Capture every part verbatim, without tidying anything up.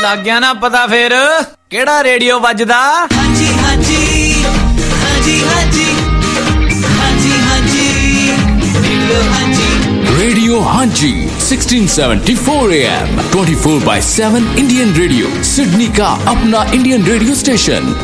ਲੱਗ ਗਿਆ ਨਾ ਪਤਾ ਫੇਰ ਕਿਹੜਾ ਰੇਡੀਓ ਵੱਜਦਾ? ਹਾਂਜੀ ਹਾਂਜੀ ਹਾਂਜੀ ਹਾਂਜੀ ਹਾਂਜੀ ਹਾਂਜੀ ਰੇਡੀਓ ਹਾਂਜੀ ਰੇਡੀਓ ਹਾਂਜੀ sixteen seventy-four A M twenty-four by seven Indian Radio, Sydney का अपना इंडियन रेडियो स्टेशन।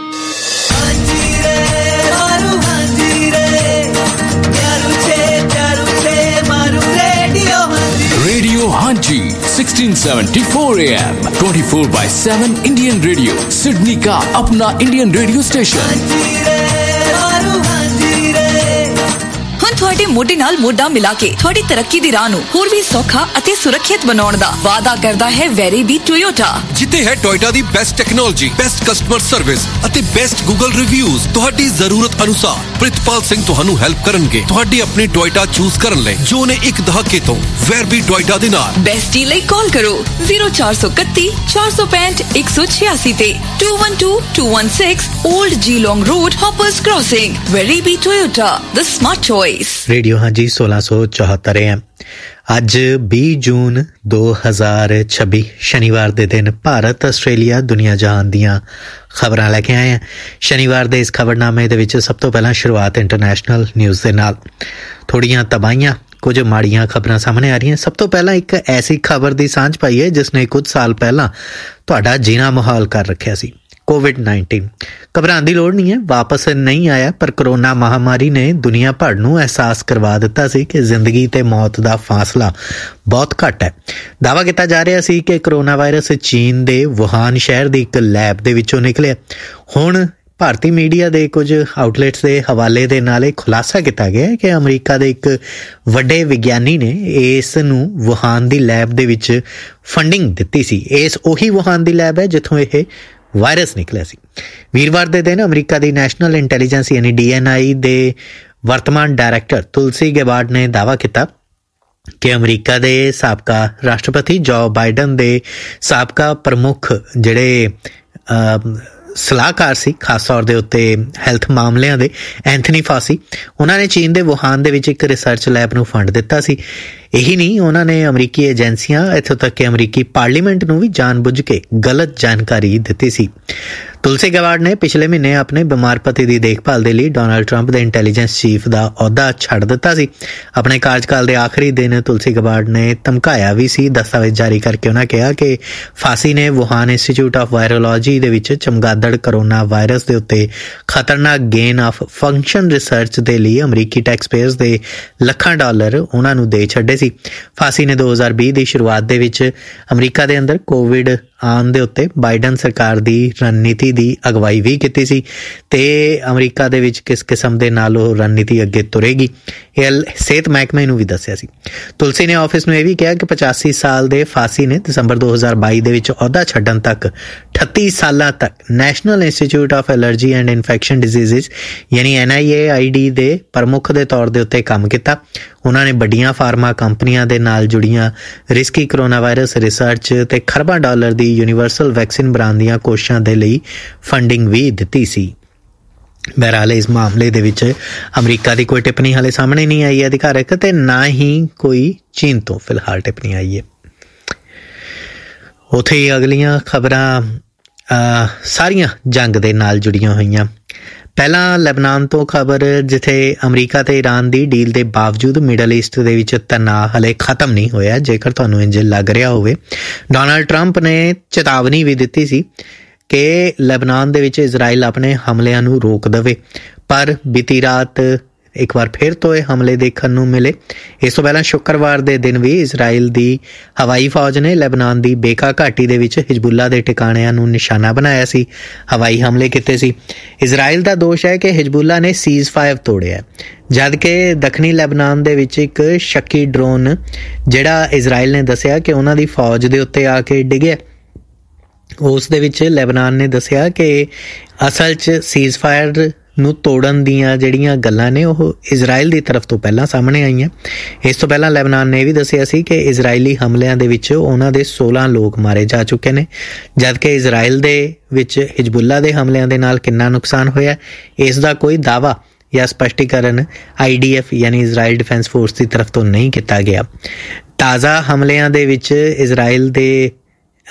रेडियो हांजी sixteen seventy-four A M twenty-four by seven Indian Radio, Sydney का अपना इंडियन रेडियो स्टेशन। ਹੁਣ ਤੁਹਾਡੇ ਮੋਢੇ ਨਾਲ ਮੋਢਾ ਮਿਲਾ ਕੇ ਤੁਹਾਡੀ ਤਰੱਕੀ ਦੀ ਰਾਹ ਨੂੰ ਹੋਰ ਵੀ ਸੌਖਾ ਅਤੇ ਸੁਰੱਖਿਅਤ ਬਣਾਉਣ ਦਾ ਵਾਅਦਾ ਕਰਦਾ ਹੈ ਵੈਰੀਬੀ ਟੋਯੋਟਾ, ਜਿੱਥੇ ਹੈ ਟੋਯੋਟਾ ਦੀ best technology, best customer service ਅਤੇ ਬੈਸਟ ਗੂਗਲ ਰਿਵਿਊਜ਼। ਤੁਹਾਡੀ ਜ਼ਰੂਰਤ ਅਨੁਸਾਰ ਪ੍ਰਿਤਪਾਲ ਸਿੰਘ ਤੁਹਾਨੂੰ ਹੈਲਪ ਕਰਨਗੇ ਤੁਹਾਡੀ ਆਪਣੀ ਟੋਯੋਟਾ ਚੂਜ਼ ਕਰਨ ਲਈ, ਜੋ ਨੇ ਇੱਕ ਦਹਾਕੇ ਤੋਂ ਵੈਰਬੀ ਟੋਯੋਟਾ ਦੇ ਨਾਲ। ਬੈਸਟੀ ਲਈ ਕਾਲ ਕਰੋ zero four three one four five five one six eight ਤੇ two one two two one six Old Geelong Road, Hoppers Crossing। ਵੈਰੀਬੀ Toyota, the smart choice। Radio ਹਾਂਜੀ ਸੋਲਾਂ ਸੌ ਚੌਹੱਤਰ ਐਮ। ਅੱਜ ਵੀਹ ਜੂਨ ਦੋ ਹਜ਼ਾਰ ਛੱਬੀ ਸ਼ਨੀਵਾਰ ਦੇ ਦਿਨ ਭਾਰਤ, ਆਸਟ੍ਰੇਲੀਆ, ਦੁਨੀਆ ਜਹਾਨ ਦੀਆਂ ਖਬਰਾਂ ਲੈ ਕੇ ਆਏ ਹਾਂ। ਸ਼ਨੀਵਾਰ ਦੇ ਇਸ ਖਬਰਨਾਮੇ ਦੇ ਵਿੱਚ ਸਭ ਤੋਂ ਪਹਿਲਾਂ ਸ਼ੁਰੂਆਤ ਇੰਟਰਨੈਸ਼ਨਲ ਨਿਊਜ਼ ਦੇ ਨਾਲ। ਥੋੜ੍ਹੀਆਂ ਤਬਾਹੀਆਂ, ਕੁਝ ਮਾੜੀਆਂ ਖਬਰਾਂ ਸਾਹਮਣੇ ਆ ਰਹੀਆਂ। ਸਭ ਤੋਂ ਪਹਿਲਾਂ ਇੱਕ ਐਸੀ ਖਬਰ ਦੀ ਸਾਂਝ ਪਾਈ ਹੈ ਜਿਸ ਨੇ ਕੁਝ ਸਾਲ ਪਹਿਲਾਂ ਤੁਹਾਡਾ ਜੀਣਾ ਮੁਹਾਲ ਕਰ ਰੱਖਿਆ ਸੀ। Covid nineteen. ਘਬਰਾਉਣ ਦੀ ਲੋੜ ਨਹੀਂ ਹੈ, ਵਾਪਸ ਨਹੀਂ ਆਇਆ, ਪਰ ਕਰੋਨਾ ਮਹਾਮਾਰੀ ਨੇ ਦੁਨੀਆ ਭਰ ਨੂੰ ਅਹਿਸਾਸ ਕਰਵਾ ਦਿੱਤਾ ਸੀ ਕਿ ਜ਼ਿੰਦਗੀ ਤੇ ਮੌਤ ਦਾ ਫਾਸਲਾ ਬਹੁਤ ਘੱਟ ਹੈ। ਦਾਅਵਾ ਕੀਤਾ ਜਾ ਰਿਹਾ ਸੀ ਕਿ ਕਰੋਨਾ ਵਾਇਰਸ ਚੀਨ ਦੇ ਵੁਹਾਨ ਸ਼ਹਿਰ ਦੀ ਇੱਕ ਲੈਬ ਦੇ ਵਿੱਚੋਂ ਨਿਕਲਿਆ। ਹੁਣ ਭਾਰਤੀ ਮੀਡੀਆ ਦੇ ਕੁਝ ਆਊਟਲੈਟਸ ਦੇ ਹਵਾਲੇ ਦੇ ਨਾਲ ਇਹ ਖੁਲਾਸਾ ਕੀਤਾ ਗਿਆ ਕਿ ਅਮਰੀਕਾ ਦੇ ਇੱਕ ਵੱਡੇ ਵਿਗਿਆਨੀ ਨੇ ਇਸ ਨੂੰ ਵੁਹਾਨ ਦੀ ਲੈਬ ਦੇ ਵਿੱਚ ਫੰਡਿੰਗ ਦਿੱਤੀ ਸੀ। ਇਸ ਉਹੀ ਵੁਹਾਨ ਦੀ ਲੈਬ ਹੈ ਜਿੱਥੋਂ ਇਹ ਵਾਇਰਸ ਨਿਕਲਿਆ ਸੀ। ਵੀਰਵਾਰ ਦੇ ਦਿਨ ਅਮਰੀਕਾ ਦੀ ਨੈਸ਼ਨਲ ਇੰਟੈਲੀਜੈਂਸ ਯਾਨੀ ਡੀ ਐਨ ਆਈ ਦੇ ਵਰਤਮਾਨ ਡਾਇਰੈਕਟਰ ਤੁਲਸੀ ਗੈਬਾਰਡ ਨੇ ਦਾਅਵਾ ਕੀਤਾ ਕਿ ਅਮਰੀਕਾ ਦੇ ਸਾਬਕਾ ਰਾਸ਼ਟਰਪਤੀ ਜੋ ਬਾਈਡਨ ਦੇ ਸਾਬਕਾ ਪ੍ਰਮੁੱਖ ਜਿਹੜੇ ਸਲਾਹਕਾਰ ਸੀ ਖਾਸ ਤੌਰ ਦੇ ਉੱਤੇ ਹੈਲਥ ਮਾਮਲਿਆਂ ਦੇ, ਐਂਥਨੀ ਫਾਸੀ, ਉਹਨਾਂ ਨੇ ਚੀਨ ਦੇ ਵੁਹਾਨ ਦੇ ਵਿੱਚ ਇੱਕ ਰਿਸਰਚ ਲੈਬ ਨੂੰ ਫੰਡ ਦਿੱਤਾ ਸੀ। ਇਹੀ ਨਹੀਂ, ਉਹਨਾਂ ਨੇ ਅਮਰੀਕੀ ਏਜੰਸੀਆਂ, ਇੱਥੋਂ ਤੱਕ ਕਿ ਅਮਰੀਕੀ ਪਾਰਲੀਮੈਂਟ ਨੂੰ ਵੀ ਜਾਣ ਬੁੱਝ ਕੇ ਗਲਤ ਜਾਣਕਾਰੀ ਦਿੱਤੀ ਸੀ। ਤੁਲਸੀ ਗੈਬਾਰਡ ਨੇ ਪਿਛਲੇ ਮਹੀਨੇ ਆਪਣੇ ਬਿਮਾਰ ਪਤੀ ਦੀ ਦੇਖਭਾਲ ਦੇ ਲਈ ਡੋਨਾਲਡ ਟਰੰਪ ਦੇ ਇੰਟੈਲੀਜੈਂਸ ਚੀਫ ਦਾ ਅਹੁਦਾ ਛੱਡ ਦਿੱਤਾ ਸੀ। ਆਪਣੇ ਕਾਰਜਕਾਲ ਦੇ ਆਖਰੀ ਦਿਨ ਤੁਲਸੀ ਗੈਬਾਰਡ ਨੇ ਧਮਕਾਇਆ ਵੀ ਸੀ। ਦਸਤਾਵੇਜ਼ ਜਾਰੀ ਕਰਕੇ ਉਹਨਾਂ ਕਿਹਾ ਕਿ ਫਾਸੀ ਨੇ ਵੁਹਾਨ ਇੰਸਟੀਚਿਊਟ ਆਫ ਵਾਇਰੋਲੋਜੀ ਦੇ ਵਿੱਚ ਚਮਗਾਦੜ ਕਰੋਨਾ ਵਾਇਰਸ ਦੇ ਉੱਤੇ ਖਤਰਨਾਕ ਗੇਨ ਆਫ ਫੰਕਸ਼ਨ ਰਿਸਰਚ ਦੇ ਲਈ ਅਮਰੀਕੀ ਟੈਕਸਪੇਅਰਸ ਦੇ ਲੱਖਾਂ ਡਾਲਰ ਉਹਨਾਂ ਨੂੰ ਦੇ ਛੱਡੇ ਸੀ। ਫਾਸੀ ਨੇ ਦੋ ਹਜ਼ਾਰ ਵੀਹ ਦੀ ਸ਼ੁਰੂਆਤ ਦੇ ਵਿੱਚ ਅਮਰੀਕਾ ਦੇ ਅੰਦਰ ਕੋਵਿਡ ਆਉਣ ਦੇ ਉੱਤੇ ਬਾਈਡਨ ਸਰਕਾਰ ਦੀ ਰਣਨੀਤੀ ਦੀ ਅਗਵਾਈ ਵੀ ਕੀਤੀ ਸੀ ਤੇ ਅਮਰੀਕਾ ਦੇ ਵਿੱਚ ਕਿਸ ਕਿਸਮ ਦੇ ਨਾਲ ਉਹ ਰਣਨੀਤੀ ਅੱਗੇ ਤੁਰੇਗੀ ਇਹ ਸਿਹਤ ਮਹਿਕਮੇ ਨੂੰ ਵੀ ਦੱਸਿਆ ਸੀ। ਤੁਲਸੀ ਨੇ ਆਫਿਸ ਨੂੰ ਇਹ ਵੀ ਕਿਹਾ ਕਿ ਪਚਾਸੀ ਸਾਲ ਦੇ ਫਾਸੀ ਨੇ ਦਸੰਬਰ ਦੋ ਹਜ਼ਾਰ ਬਾਈ ਦੇ ਵਿੱਚ ਅਹੁਦਾ ਛੱਡਣ ਤੱਕ ਅਠੱਤੀ ਸਾਲਾਂ ਤੱਕ national institute of allergy and infection ਡਿਜ਼ੀਜ਼ਜ਼ ਯਾਨੀ ਐਨ ਆਈ ਏ ਆਈ ਡੀ ਦੇ ਪ੍ਰਮੁੱਖ ਦੇ ਤੌਰ ਦੇ ਉੱਤੇ ਕੰਮ ਕੀਤਾ। ਉਹਨਾਂ ਨੇ ਵੱਡੀਆਂ ਫਾਰਮਾ ਕੰਪਨੀਆਂ ਦੇ ਨਾਲ ਜੁੜੀਆਂ ਰਿਸਕੀ ਕਰੋਨਾ ਵਾਇਰਸ ਰਿਸਰਚ ਤੇ ਖਰਬਾਂ ਡਾਲਰ ਦੀ ਯੂਨੀਵਰਸਲ ਵੈਕਸੀਨ ਬਣਾਉਣ ਦੀਆਂ ਕੋਸ਼ਿਸ਼ਾਂ ਦੇ ਲਈ ਫੰਡਿੰਗ ਵੀ ਦਿੱਤੀ ਸੀ। ਬਹਰਹਾਲ ਇਸ ਮਾਮਲੇ ਦੇ ਵਿੱਚ ਅਮਰੀਕਾ ਦੀ ਕੋਈ ਟਿੱਪਣੀ ਹਾਲੇ ਸਾਹਮਣੇ ਨਹੀਂ ਆਈ ਹੈ ਅਧਿਕਾਰਕ, ਤੇ ਨਾ ਹੀ ਕੋਈ ਚੀਨ ਤੋਂ ਫਿਲਹਾਲ ਟਿੱਪਣੀ ਆਈ ਹੈ। ਉੱਥੇ ਹੀ ਅਗਲੀਆਂ ਖਬਰਾਂ ਸਾਰੀਆਂ ਜੰਗ ਦੇ ਨਾਲ ਜੁੜੀਆਂ ਹੋਈਆਂ। ਪਹਿਲਾਂ ਲੈਬਨਾਨ ਤੋਂ ਖਬਰ, ਜਿੱਥੇ ਅਮਰੀਕਾ ਤੇ ਈਰਾਨ ਦੀ ਡੀਲ ਦੇ ਬਾਵਜੂਦ ਮਿਡਲ ਈਸਟ ਦੇ ਵਿੱਚ ਤਣਾਅ ਹਲੇ ਖਤਮ ਨਹੀਂ ਹੋਇਆ। ਜੇਕਰ ਤੁਹਾਨੂੰ ਇੰਝ ਲੱਗ ਰਿਹਾ ਹੋਵੇ, ਡੋਨਾਲਡ ਟਰੰਪ ਨੇ ਚੇਤਾਵਨੀ ਵੀ ਦਿੱਤੀ ਸੀ ਕਿ ਲੈਬਨਾਨ ਦੇ ਵਿੱਚ ਇਜ਼ਰਾਈਲ ਆਪਣੇ ਹਮਲਿਆਂ ਨੂੰ ਰੋਕ ਦੇਵੇ, ਪਰ ਬੀਤੀ ਰਾਤ ਇੱਕ ਵਾਰ ਫਿਰ ਤੋਂ ਇਹ ਹਮਲੇ ਦੇਖਣ ਨੂੰ ਮਿਲੇ। ਇਸ ਤੋਂ ਪਹਿਲਾਂ ਸ਼ੁੱਕਰਵਾਰ ਦੇ ਦਿਨ ਵੀ ਇਜ਼ਰਾਈਲ ਦੀ ਹਵਾਈ ਫੌਜ ਨੇ ਲੈਬਨਾਨ ਦੀ ਬੇਕਾ ਘਾਟੀ ਦੇ ਵਿੱਚ ਹਿਜ਼ਬੁੱਲਾ ਦੇ ਟਿਕਾਣਿਆਂ ਨੂੰ ਨਿਸ਼ਾਨਾ ਬਣਾਇਆ ਸੀ, ਹਵਾਈ ਹਮਲੇ ਕੀਤੇ ਸੀ। ਇਜ਼ਰਾਈਲ ਦਾ ਦੋਸ਼ ਹੈ ਕਿ ਹਿਜ਼ਬੁੱਲਾ ਨੇ ਸੀਜ਼ ਫਾਇਰ ਤੋੜਿਆ, ਜਦ ਕਿ ਦੱਖਣੀ ਲੈਬਨਾਨ ਦੇ ਵਿੱਚ ਇੱਕ ਸ਼ੱਕੀ ਡਰੋਨ ਜਿਹੜਾ ਇਜ਼ਰਾਈਲ ਨੇ ਦੱਸਿਆ ਕਿ ਉਹਨਾਂ ਦੀ ਫੌਜ ਦੇ ਉੱਤੇ ਆ ਕੇ ਡਿੱਗਿਆ, ਉਸ ਦੇ ਵਿੱਚ ਲੈਬਨਾਨ ਨੇ ਦੱਸਿਆ ਕਿ ਅਸਲ 'ਚ ਸੀਜ਼ ਫਾਇਰ ਨੂੰ ਤੋੜਨ ਦੀਆਂ ਜਿਹੜੀਆਂ ਗੱਲਾਂ ਨੇ ਉਹ ਇਜ਼ਰਾਈਲ ਦੀ ਤਰਫ ਤੋਂ ਪਹਿਲਾਂ ਸਾਹਮਣੇ ਆਈਆਂ। ਇਸ ਤੋਂ ਪਹਿਲਾਂ ਲੈਬਨਾਨ ਨੇ ਇਹ ਵੀ ਦੱਸਿਆ ਸੀ ਕਿ ਇਜ਼ਰਾਈਲੀ ਹਮਲਿਆਂ ਦੇ ਵਿੱਚ ਉਹਨਾਂ ਦੇ ਸੋਲਾਂ ਲੋਕ ਮਾਰੇ ਜਾ ਚੁੱਕੇ ਨੇ, ਜਦਕਿ ਇਜ਼ਰਾਈਲ ਦੇ ਵਿੱਚ ਹਿਜ਼ਬੁੱਲਾ ਦੇ ਹਮਲਿਆਂ ਦੇ ਨਾਲ ਕਿੰਨਾ ਨੁਕਸਾਨ ਹੋਇਆ ਇਸ ਦਾ ਕੋਈ ਦਾਅਵਾ ਜਾਂ ਸਪਸ਼ਟੀਕਰਨ ਆਈ ਡੀ ਐਫ ਯਾਨੀ ਇਜ਼ਰਾਈਲ ਡਿਫੈਂਸ ਫੋਰਸ ਦੀ ਤਰਫ ਤੋਂ ਨਹੀਂ ਕੀਤਾ ਗਿਆ। ਤਾਜ਼ਾ ਹਮਲਿਆਂ ਦੇ ਵਿੱਚ ਇਜ਼ਰਾਈਲ ਦੇ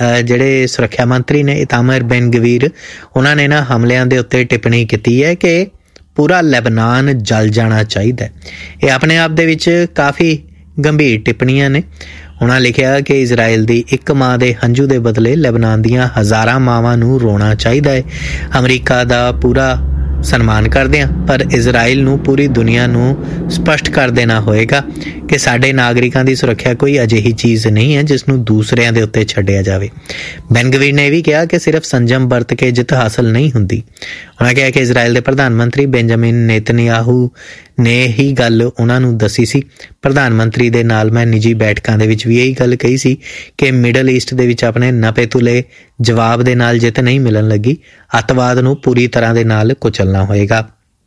ਜਿਹੜੇ ਸੁਰੱਖਿਆ ਮੰਤਰੀ ਨੇ ਇਤਾਮਰ ਬੈਨ ਗਵੀਰ, ਉਹਨਾਂ ਨੇ ਨਾ ਹਮਲਿਆਂ ਦੇ ਉੱਤੇ ਟਿੱਪਣੀ ਕੀਤੀ ਹੈ ਕਿ ਪੂਰਾ ਲੈਬਨਾਨ ਜਲ ਜਾਣਾ ਚਾਹੀਦਾ। ਇਹ ਆਪਣੇ ਆਪ ਦੇ ਵਿੱਚ ਕਾਫੀ ਗੰਭੀਰ ਟਿੱਪਣੀਆਂ ਨੇ। ਉਹਨਾਂ ਲਿਖਿਆ ਕਿ ਇਜ਼ਰਾਈਲ ਦੀ ਇੱਕ ਮਾਂ ਦੇ ਹੰਝੂ ਦੇ ਬਦਲੇ ਲੈਬਨਾਨ ਦੀਆਂ ਹਜ਼ਾਰਾਂ ਮਾਵਾਂ ਨੂੰ ਰੋਣਾ ਚਾਹੀਦਾ ਹੈ। ਅਮਰੀਕਾ ਦਾ ਪੂਰਾ ਸਨਮਾਨ ਕਰਦੇ ਹਾਂ, ਪਰ ਇਜ਼ਰਾਈਲ ਨੂੰ ਪੂਰੀ ਦੁਨੀਆ ਨੂੰ ਸਪਸ਼ਟ ਕਰ ਦੇਣਾ ਹੋਏਗਾ ਕਿ ਸਾਡੇ ਨਾਗਰਿਕਾਂ ਦੀ ਸੁਰੱਖਿਆ ਕੋਈ ਅਜਿਹੀ ਚੀਜ਼ ਨਹੀਂ ਹੈ ਜਿਸ ਨੂੰ ਦੂਸਰਿਆਂ ਦੇ ਉੱਤੇ ਛੱਡਿਆ ਜਾਵੇ। ਬੈਨ ਗਵੀਰ ਨੇ ਇਹ ਵੀ ਕਿਹਾ ਕਿ ਸਿਰਫ ਸੰਜਮ ਵਰਤ ਕੇ ਜਿੱਤ ਹਾਸਲ ਨਹੀਂ ਹੁੰਦੀ। ਉਹਨਾਂ ਕਿਹਾ ਕਿ ਇਜ਼ਰਾਈਲ ਦੇ ਪ੍ਰਧਾਨ ਮੰਤਰੀ ਬੈਂਜਾਮਿਨ ਨੇਤਨਯਾਹੂ ਨੇ ਹੀ ਗੱਲ ਉਹਨਾਂ ਨੂੰ ਦੱਸੀ ਸੀ। ਪ੍ਰਧਾਨ ਮੰਤਰੀ ਦੇ ਨਾਲ ਮੈਂ ਨਿੱਜੀ ਬੈਠਕਾਂ ਦੇ ਵਿੱਚ ਵੀ ਇਹੀ ਗੱਲ ਕਹੀ ਸੀ ਕਿ ਮਿਡਲ ਈਸਟ ਦੇ ਵਿੱਚ ਆਪਣੇ ਨਪੇ ਤੁਲੇ ਜਵਾਬ ਦੇ ਨਾਲ ਜਿੱਤ ਨਹੀਂ ਮਿਲਣ ਲੱਗੀ। ਅੱਤਵਾਦ ਨੂੰ ਪੂਰੀ ਤਰ੍ਹਾਂ ਦੇ ਨਾਲ ਕੁਚਲਣਾ ਹੋਏਗਾ।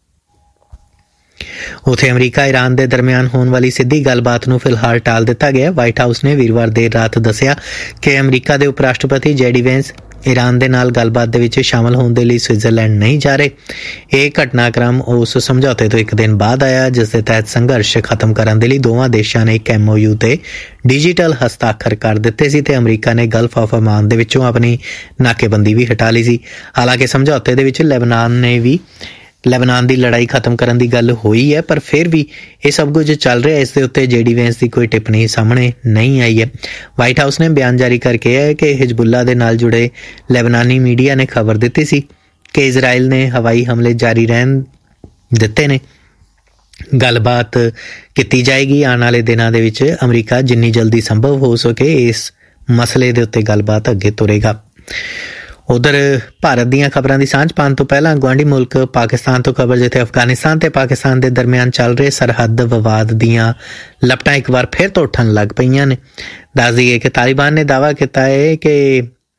ਉੱਥੇ ਅਮਰੀਕਾ ਈਰਾਨ ਦੇ ਦਰਮਿਆਨ ਹੋਣ ਵਾਲੀ ਸਿੱਧੀ ਗੱਲਬਾਤ ਨੂੰ ਫਿਲਹਾਲ ਟਾਲ ਦਿੱਤਾ ਗਿਆ। ਵਾਈਟ ਹਾਊਸ ਨੇ ਵੀਰਵਾਰ ਦੇਰ ਰਾਤ ਦੱਸਿਆ ਕਿ ਅਮਰੀਕਾ ਦੇ ਉਪ ਰਾਸ਼ਟਰਪਤੀ ਜੈਡੀ ਵੈਂਸ ਈਰਾਨ ਦੇ ਨਾਲ ਗੱਲਬਾਤ ਦੇ ਵਿੱਚ ਸ਼ਾਮਲ ਹੋਣ ਦੇ ਲਈ ਸਵਿਟਜ਼ਰਲੈਂਡ ਨਹੀਂ ਜਾ ਰਹੇ। ਇਹ ਘਟਨਾਕ੍ਰਮ ਉਸ ਸਮਝੌਤੇ ਤੋਂ ਇੱਕ ਦਿਨ ਬਾਅਦ ਆਇਆ ਜਿਸ ਦੇ ਤਹਿਤ ਸੰਘਰਸ਼ ਖਤਮ ਕਰਨ ਦੇ ਲਈ ਦੋਵਾਂ ਦੇਸ਼ਾਂ ਨੇ ਇੱਕ ਐਮ ਓ ਯੂ ਤੇ ਡਿਜੀਟਲ ਹਸਤਾਖਰ ਕਰ ਦਿੱਤੇ ਸੀ ਤੇ ਅਮਰੀਕਾ ਨੇ ਗਲਫ ਆਫ ਅਮਾਨ ਦੇ ਵਿੱਚੋਂ ਆਪਣੀ ਨਾਕੇਬੰਦੀ ਵੀ ਹਟਾ ਲਈ ਸੀ। ਹਾਲਾਂਕਿ ਸਮਝੌਤੇ ਦੇ ਵਿੱਚ ਲੈਬਨਾਨ ਨੇ ਵੀ ਲੈਬਨਾਨ ਦੀ ਲੜਾਈ ਖਤਮ ਕਰਨ ਦੀ ਗੱਲ ਹੋਈ ਹੈ, ਪਰ ਫਿਰ ਵੀ ਇਹ ਸਭ ਕੁਝ ਚੱਲ ਰਿਹਾ। ਇਸ ਦੇ ਉੱਤੇ ਜੇਡੀ ਵੈਂਸ ਦੀ ਕੋਈ ਟਿੱਪਣੀ ਸਾਹਮਣੇ ਨਹੀਂ ਆਈ ਹੈ। ਵਾਈਟ ਹਾਊਸ ਨੇ ਬਿਆਨ ਜਾਰੀ ਕਰਕੇ ਕਿਹਾ ਹੈ ਕਿ ਹਿਜ਼ਬੁੱਲਾ ਦੇ ਨਾਲ ਜੁੜੇ ਲੈਬਨਾਨੀ ਮੀਡੀਆ ਨੇ ਖਬਰ ਦਿੱਤੀ ਸੀ ਕਿ ਇਜ਼ਰਾਈਲ ਨੇ ਹਵਾਈ ਹਮਲੇ ਜਾਰੀ ਰਹਿਣ ਦਿੱਤੇ ਨੇ। ਗੱਲਬਾਤ ਕੀਤੀ ਜਾਏਗੀ। ਆਉਣ ਵਾਲੇ ਦਿਨਾਂ ਦੇ ਵਿੱਚ ਅਮਰੀਕਾ ਜਿੰਨੀ ਜਲਦੀ ਸੰਭਵ ਹੋ ਸਕੇ ਇਸ ਮਸਲੇ ਦੇ ਉੱਤੇ ਗੱਲਬਾਤ ਅੱਗੇ ਤੁਰੇਗਾ। ਉਧਰ ਭਾਰਤ ਦੀਆਂ ਖਬਰਾਂ ਦੀ ਸਾਂਝ ਪਾਉਣ ਤੋਂ ਪਹਿਲਾਂ ਗੁਆਂਢੀ ਮੁਲਕ ਪਾਕਿਸਤਾਨ ਤੋਂ ਖਬਰ, ਜਿੱਥੇ ਅਫਗਾਨਿਸਤਾਨ ਤੇ ਪਾਕਿਸਤਾਨ ਦੇ ਦਰਮਿਆਨ ਚੱਲ ਰਹੇ ਸਰਹੱਦ ਵਿਵਾਦ ਦੀਆਂ ਲਪਟਾਂ ਇੱਕ ਵਾਰ ਫਿਰ ਤੋਂ ਉੱਠਣ ਲੱਗ ਪਈਆਂ ਨੇ। ਦੱਸ ਦਈਏ ਕਿ ਤਾਲਿਬਾਨ ਨੇ ਦਾਅਵਾ ਕੀਤਾ ਹੈ ਕਿ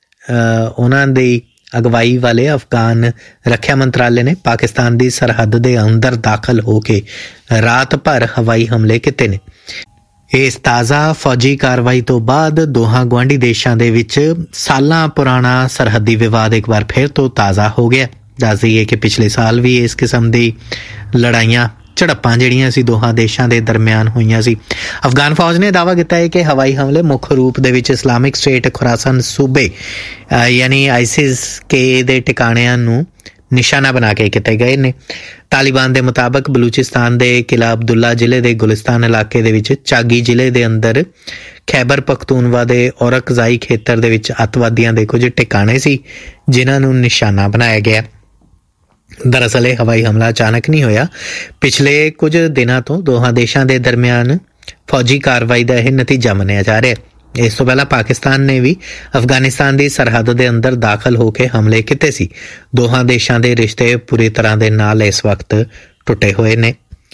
ਉਹਨਾਂ ਦੀ ਅਗਵਾਈ ਵਾਲੇ ਅਫਗਾਨ ਰੱਖਿਆ ਮੰਤਰਾਲੇ ਨੇ ਪਾਕਿਸਤਾਨ ਦੀ ਸਰਹੱਦ ਦੇ ਅੰਦਰ ਦਾਖਲ ਹੋ ਕੇ ਰਾਤ ਭਰ ਹਵਾਈ ਹਮਲੇ ਕੀਤੇ ਨੇ। ਇਸ ਤਾਜ਼ਾ ਫੌਜੀ ਕਾਰਵਾਈ ਤੋਂ ਬਾਅਦ ਦੋਹਾਂ ਗੁਆਂਢੀ ਦੇਸ਼ਾਂ ਦੇ ਵਿੱਚ ਸਾਲਾਂ ਪੁਰਾਣਾ ਸਰਹੱਦੀ ਵਿਵਾਦ ਇੱਕ ਵਾਰ ਫਿਰ ਤੋਂ ਤਾਜ਼ਾ ਹੋ ਗਿਆ। ਦੱਸ ਦਈਏ ਕਿ ਪਿਛਲੇ ਸਾਲ ਵੀ ਇਸ ਕਿਸਮ ਦੀ ਲੜਾਈਆਂ ਝੜਪਾਂ ਜਿਹੜੀਆਂ ਸੀ ਦੋਹਾਂ ਦੇਸ਼ਾਂ ਦੇ ਦਰਮਿਆਨ ਹੋਈਆਂ ਸੀ। ਅਫਗਾਨ ਫੌਜ ਨੇ ਦਾਅਵਾ ਕੀਤਾ ਹੈ ਕਿ ਹਵਾਈ ਹਮਲੇ ਮੁੱਖ ਰੂਪ ਦੇ ਵਿੱਚ ਇਸਲਾਮਿਕ ਸਟੇਟ ਖੁਰਾਸਾਨ ਸੂਬੇ ਯਾਨੀ ਆਈਸਿਸ ਕੇ ਦੇ ਟਿਕਾਣਿਆਂ ਨੂੰ ਨਿਸ਼ਾਨਾ ਬਣਾ ਕੇ ਕੀਤੇ ਗਏ ਨੇ। ਤਾਲਿਬਾਨ ਦੇ ਮੁਤਾਬਕ ਬਲੂਚਿਸਤਾਨ ਦੇ ਕਿਲਾ ਅਬਦੁੱਲਾ ਜ਼ਿਲ੍ਹੇ ਦੇ ਗੁਲਿਸਤਾਨ ਇਲਾਕੇ ਦੇ ਵਿੱਚ ਚਾਗੀ ਜ਼ਿਲ੍ਹੇ ਦੇ ਅੰਦਰ ਖੈਬਰ ਪਖਤੂਨਵਾ ਦੇ ਔਰਕਜ਼ਾਈ ਖੇਤਰ ਦੇ ਵਿੱਚ ਅੱਤਵਾਦੀਆਂ ਦੇ ਕੁਝ ਟਿਕਾਣੇ ਸੀ ਜਿਨ੍ਹਾਂ ਨੂੰ ਨਿਸ਼ਾਨਾ ਬਣਾਇਆ ਗਿਆ। ਦਰਅਸਲ ਇਹ ਹਵਾਈ ਹਮਲਾ ਅਚਾਨਕ ਨਹੀਂ ਹੋਇਆ। ਪਿਛਲੇ ਕੁਝ ਦਿਨਾਂ ਤੋਂ ਦੋਹਾਂ ਦੇਸ਼ਾਂ ਦੇ ਦਰਮਿਆਨ ਫੌਜੀ ਕਾਰਵਾਈ ਦਾ ਇਹ ਨਤੀਜਾ ਮੰਨਿਆ ਜਾ ਰਿਹਾ। ਇਸ ਤੋਂ ਪਹਿਲਾਂ ਪਾਕਿਸਤਾਨ ਨੇ ਵੀ ਅਫਗਾਨਿਸਤਾਨ ਦੀ ਸਰਹੱਦ ਦੇ ਅੰਦਰ ਦਾਖਲ ਹੋ ਕੇ ਹਮਲੇ ਕੀਤੇ ਸੀ। ਦੋਹਾਂ ਦੇਸ਼ਾਂ ਦੇ ਰਿਸ਼ਤੇ ਪੂਰੀ ਤਰ੍ਹਾਂ ਦੇ ਨਾਲ ਇਸ ਵਕਤ ਟੁੱਟੇ ਹੋਏ ਨੇ।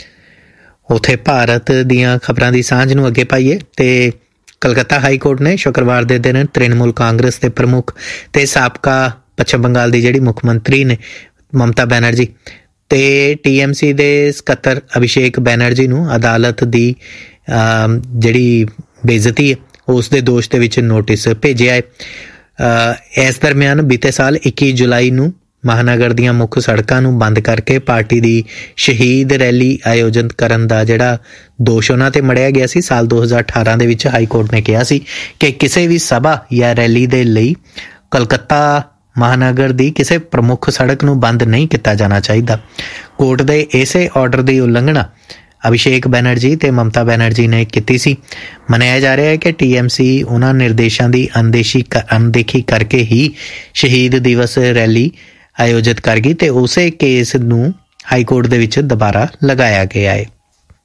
ਉੱਥੇ ਭਾਰਤ ਦੀਆਂ ਖਬਰਾਂ ਦੀ ਸਾਂਝ ਨੂੰ ਅੱਗੇ ਪਾਈਏ ਤੇ ਕਲਕੱਤਾ ਹਾਈ ਕੋਰਟ ਨੇ ਸ਼ੁੱਕਰਵਾਰ ਦੇ ਦਿਨ ਤ੍ਰਿਣਮੂਲ ਕਾਂਗਰਸ ਦੇ ਪ੍ਰਮੁੱਖ ਤੇ ਸਾਬਕਾ ਪੱਛਮ ਬੰਗਾਲ ਦੀ ਜਿਹੜੀ ਮੁੱਖ ਮੰਤਰੀ ਨੇ ਮਮਤਾ ਬੈਨਰਜੀ ਤੇ ਟੀ ਐਮ ਸੀ ਦੇ ਸਕੱਤਰ ਅਭਿਸ਼ੇਕ ਬੈਨਰਜੀ ਨੂੰ ਅਦਾਲਤ ਦੀ ਜਿਹੜੀ ਬੇਇੱਜ਼ਤੀ ਹੈ ਉਸ ਦੇ ਦੋਸ਼ ਦੇ ਵਿੱਚ ਨੋਟਿਸ ਭੇਜਿਆ ਹੈ। ਇਸ ਦਰਮਿਆਨ ਬੀਤੇ ਸਾਲ ਇੱਕੀ ਜੁਲਾਈ ਨੂੰ ਮਹਾਨਗਰ ਦੀਆਂ ਮੁੱਖ ਸੜਕਾਂ ਨੂੰ ਬੰਦ ਕਰਕੇ ਪਾਰਟੀ ਦੀ ਸ਼ਹੀਦ ਰੈਲੀ ਆਯੋਜਿਤ ਕਰਨ ਦਾ ਜਿਹੜਾ ਦੋਸ਼ ਉਹਨਾਂ ਤੇ ਮੜਿਆ ਗਿਆ ਸੀ। ਸਾਲ ਦੋ ਹਜ਼ਾਰ ਅਠਾਰਾਂ ਦੇ ਵਿੱਚ ਹਾਈ ਕੋਰਟ ਨੇ ਕਿਹਾ ਸੀ ਕਿ ਕਿਸੇ ਵੀ ਸਭਾ ਜਾਂ ਰੈਲੀ ਦੇ ਲਈ ਕਲਕੱਤਾ ਮਹਾਨਗਰ ਦੀ ਕਿਸੇ ਪ੍ਰਮੁੱਖ ਸੜਕ ਨੂੰ ਬੰਦ ਨਹੀਂ ਕੀਤਾ ਜਾਣਾ ਚਾਹੀਦਾ। ਕੋਰਟ ਦੇ ਇਸੇ ਆਰਡਰ ਦੀ ਉਲੰਘਣਾ ਅਭਿਸ਼ੇਕ ਬੈਨਰਜੀ ਤੇ ਮਮਤਾ ਬੈਨਰਜੀ ਨੇ ਕੀਤੀ ਸੀ। ਮੰਨਿਆ ਜਾ ਰਿਹਾ ਹੈ ਕਿ ਟੀ ਐਮ ਸੀ ਉਹਨਾਂ ਨਿਰਦੇਸ਼ਾਂ ਦੀ ਅਣਦੇਖੀ ਅਣਦੇਖੀ ਕਰਕੇ ਹੀ ਸ਼ਹੀਦ ਦਿਵਸ ਰੈਲੀ ਆਯੋਜਿਤ ਕਰ ਗਈ ਤੇ ਉਸੇ ਕੇਸ ਨੂੰ ਹਾਈ ਕੋਰਟ ਦੇ ਵਿੱਚ ਦੁਬਾਰਾ ਲਗਾਇਆ ਗਿਆ ਹੈ।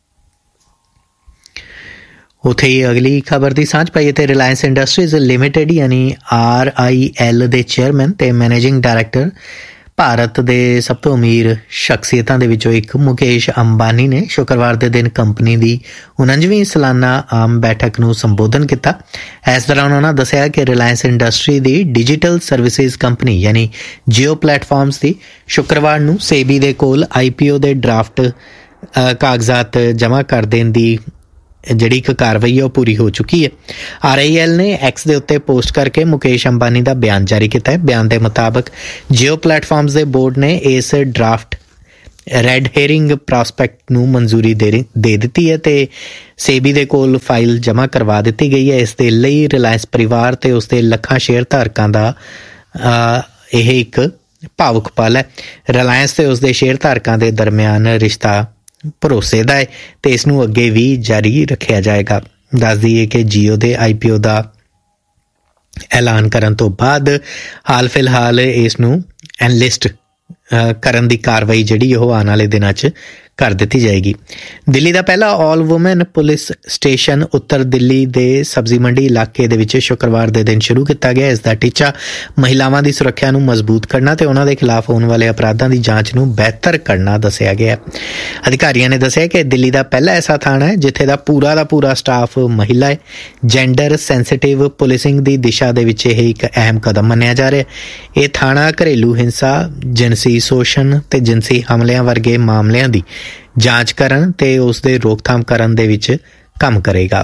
ਉੱਥੇ ਹੀ ਅਗਲੀ ਖਬਰ ਦੀ ਸਾਂਝ ਪਾਈਏ ਤੇ ਰਿਲਾਇੰਸ ਇੰਡਸਟਰੀਜ਼ ਲਿਮਿਟਿਡ ਯਾਨੀ ਆਰ ਆਈ ਐਲ ਦੇ ਚੇਅਰਮੈਨ ਤੇ ਮੈਨੇਜਿੰਗ ਡਾਇਰੈਕਟਰ ਭਾਰਤ ਦੇ ਸਭ ਤੋਂ ਅਮੀਰ ਸ਼ਖਸੀਅਤਾਂ ਦੇ ਵਿੱਚੋਂ ਇੱਕ ਮੁਕੇਸ਼ ਅੰਬਾਨੀ ਨੇ ਸ਼ੁੱਕਰਵਾਰ ਦੇ ਦਿਨ ਕੰਪਨੀ ਦੀ ਉਣੰਜਵੀਂ ਸਾਲਾਨਾ ਆਮ ਬੈਠਕ ਨੂੰ ਸੰਬੋਧਨ ਕੀਤਾ। ਇਸ ਦੌਰਾਨ ਉਹਨਾਂ ਦੱਸਿਆ ਕਿ ਰਿਲਾਇੰਸ ਇੰਡਸਟਰੀ ਦੀ ਡਿਜੀਟਲ ਸਰਵਿਸਿਜ਼ ਕੰਪਨੀ ਯਾਨੀ ਜੀਓ ਪਲੇਟਫਾਰਮਸ ਦੀ ਸ਼ੁੱਕਰਵਾਰ ਨੂੰ ਸੇਬੀ ਦੇ ਕੋਲ ਆਈ ਪੀ ਓ ਦੇ ਡਰਾਫਟ ਕਾਗਜ਼ਾਤ ਜਮ੍ਹਾਂ ਕਰ ਦੇਣ ਦੀ ਜਿਹੜੀ ਇੱਕ ਕਾਰਵਾਈ ਹੈ ਉਹ ਪੂਰੀ ਹੋ ਚੁੱਕੀ ਹੈ। ਆਰ ਆਈ ਐਲ ਨੇ ਐਕਸ ਦੇ ਉੱਤੇ ਪੋਸਟ ਕਰਕੇ ਮੁਕੇਸ਼ ਅੰਬਾਨੀ ਦਾ ਬਿਆਨ ਜਾਰੀ ਕੀਤਾ ਹੈ। ਬਿਆਨ ਦੇ ਮੁਤਾਬਕ ਜੀਓ ਪਲੇਟਫਾਰਮਸ ਦੇ ਬੋਰਡ ਨੇ ਇਸ ਡਰਾਫਟ ਰੈੱਡ ਹੇਰਿੰਗ ਪ੍ਰੋਸਪੈਕਟ ਨੂੰ ਮਨਜ਼ੂਰੀ ਦੇ ਦੇ ਦਿੱਤੀ ਹੈ ਤੇ ਸੇਬੀ ਦੇ ਕੋਲ ਫਾਈਲ ਜਮ੍ਹਾਂ ਕਰਵਾ ਦਿੱਤੀ ਗਈ ਹੈ। ਇਸ ਦੇ ਲਈ ਰਿਲਾਇੰਸ ਪਰਿਵਾਰ ਤੇ ਉਸਦੇ ਲੱਖਾਂ ਸ਼ੇਅਰ ਧਾਰਕਾਂ ਦਾ ਇਹ ਇੱਕ ਭਾਵੁਕ ਪਲ ਹੈ। ਰਿਲਾਇੰਸ ਤੇ ਉਸਦੇ ਸ਼ੇਅਰ ਧਾਰਕਾਂ ਦੇ ਦਰਮਿਆਨ ਰਿਸ਼ਤਾ ਭਰੋਸੇ ਦਾ ਹੈ ਤੇ ਇਸ ਨੂੰ ਅੱਗੇ ਵੀ ਜਾਰੀ ਰੱਖਿਆ ਜਾਏਗਾ। ਦੱਸ ਦਈਏ ਕਿ ਜੀਓ ਦੇ ਆਈ ਪੀ ਓ ਦਾ ਐਲਾਨ ਕਰਨ ਤੋਂ ਬਾਅਦ ਹਾਲ ਫਿਲਹਾਲ ਇਸ ਨੂੰ ਐਨਲਿਸਟ ਕਰਨ ਦੀ ਕਾਰਵਾਈ ਜਿਹੜੀ ਉਹ ਆਉਣ ਵਾਲੇ ਦਿਨਾਂ 'ਚ ਕਰ ਦਿੱਤੀ ਜਾਏਗੀ। ਦਿੱਲੀ ਦਾ ਪਹਿਲਾ ਆਲ ਵੂਮਨ ਪੁਲਿਸ ਸਟੇਸ਼ਨ ਉੱਤਰ ਦਿੱਲੀ ਦੇ ਸਬਜ਼ੀ ਮੰਡੀ ਇਲਾਕੇ ਦੇ ਵਿੱਚ ਸ਼ੁੱਕਰਵਾਰ ਦੇ ਦਿਨ ਸ਼ੁਰੂ ਕੀਤਾ ਗਿਆ। ਇਸ ਦਾ ਟੀਚਾ ਮਹਿਲਾਵਾਂ ਦੀ ਸੁਰੱਖਿਆ ਨੂੰ ਮਜ਼ਬੂਤ ਕਰਨਾ ਤੇ ਉਹਨਾਂ ਦੇ ਖਿਲਾਫ ਹੋਣ ਵਾਲੇ ਅਪਰਾਧਾਂ ਦੀ ਜਾਂਚ ਨੂੰ ਬਿਹਤਰ ਕਰਨਾ ਦੱਸਿਆ ਗਿਆ। ਅਧਿਕਾਰੀਆਂ ਨੇ ਦੱਸਿਆ ਕਿ ਦਿੱਲੀ ਦਾ ਪਹਿਲਾ ਐਸਾ ਥਾਣਾ ਹੈ ਜਿੱਥੇ ਦਾ ਪੂਰਾ ਦਾ ਪੂਰਾ ਸਟਾਫ ਮਹਿਲਾ ਹੈ। ਜੈਂਡਰ ਸੈਂਸਿਟਿਵ ਪੁਲਿਸਿੰਗ ਦੀ ਦਿਸ਼ਾ ਦੇ ਵਿੱਚ ਇਹ ਇੱਕ ਅਹਿਮ ਕਦਮ ਮੰਨਿਆ ਜਾ ਰਿਹਾ। ਇਹ ਥਾਣਾ ਘਰੇਲੂ ਹਿੰਸਾ, ਜਿਨਸੀ ਸ਼ੋਸ਼ਣ ਤੇ ਜਿਨਸੀ ਹਮਲਿਆਂ ਵਰਗੇ ਮਾਮਲਿਆਂ ਦੀ ਜਾਂਚ ਕਰਨ ਤੇ ਉਸ ਦੇ ਰੋਕਥਾਮ ਕਰਨ ਦੇ ਵਿੱਚ ਕੰਮ ਕਰੇਗਾ।